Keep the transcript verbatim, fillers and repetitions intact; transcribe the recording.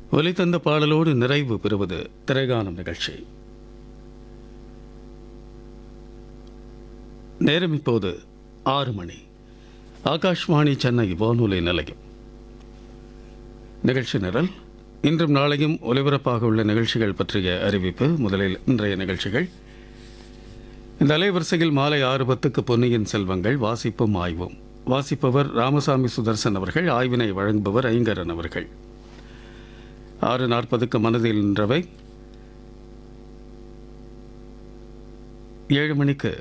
ஒலி தந்த பாடலோடு நிறைவு பெறுவது திரைகானம் நிகழ்ச்சி. நேரம் இப்போது ஆறு மணி. ஆகாஷ்வாணி சென்னை வானொலி நிலையம். நிகழ்ச்சி நிரல். இன்றும் நாளையும் ஒலிபரப்பாக உள்ள நிகழ்ச்சிகள் பற்றிய அறிவிப்பு. முதலில் இன்றைய நிகழ்ச்சிகள். இந்த அலைவரிசையில் மாலை ஆறு பத்துக்கு பொன்னியின் செல்வங்கள் வாசிப்பும் ஆய்வும். வாசிப்பவர் ராமசாமி சுதர்சன் அவர்கள். ஆய்வினை வழங்குபவர் ஐங்கரன் அவர்கள். ஆறு நாற்பதுக்கு மனதில் நின்றவை. ஏழு மணிக்கு